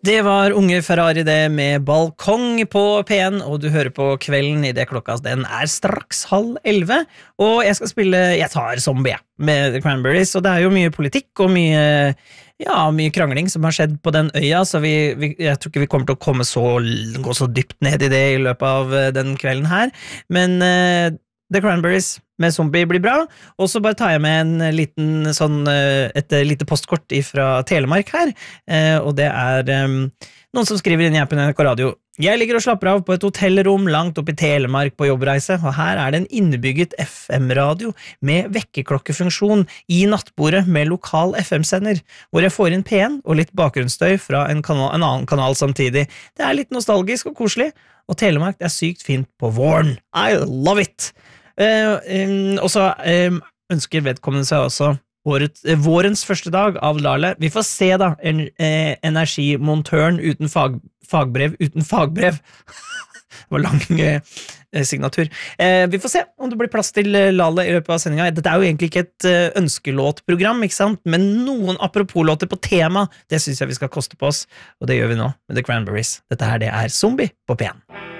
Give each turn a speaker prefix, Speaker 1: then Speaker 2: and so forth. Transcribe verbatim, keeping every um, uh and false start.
Speaker 1: Det var Unge Ferrari det med balkong på P en, og du hører på kvelden i det klokka den er straks halv elleve, og jeg skal spille Jeg tar Zombie med The Cranberries, og det er jo mye politikk og mye, ja, mye krangling som har skjedd på den øya, så vi, vi, jeg tror ikke vi kommer til å komme så, gå så dypt ned i det i løpet av den kvelden her, men uh, The Cranberries med Zombie blir bra, og så bare tar jeg med en liten sånn, et lite postkort fra Telemark her, og det er um, noen som skriver inn i appen N R K Radio. Jeg ligger og slapper av på et hotellrom langt oppe i Telemark på jobbreise, og her er det en innebygget F M-radio med vekkerklokkefunksjon i nattbordet med lokal F M-sender, hvor jeg får inn P en og litt bakgrunnsstøy fra en, kanal, en annen kanal samtidig. Det er litt nostalgisk og koselig, og Telemark er sykt fint på våren. I love it! Uh, um, og så um, ønsker vedkommende seg også året, uh, vårens første dag av Lale. Vi får se da en, uh, energimontøren uten fag, fagbrev uten fagbrev det var lang uh, signatur uh, vi får se om det blir plass til uh, Lale i løpet av sendinga. Dette er jo egentlig ikke et uh, ønskelåtprogram, ikke sant? Men noen apropos-låter på tema, det synes jeg vi skal koste på oss, og det gjør vi nå med The Cranberries. Dette her det er Zombie på P en.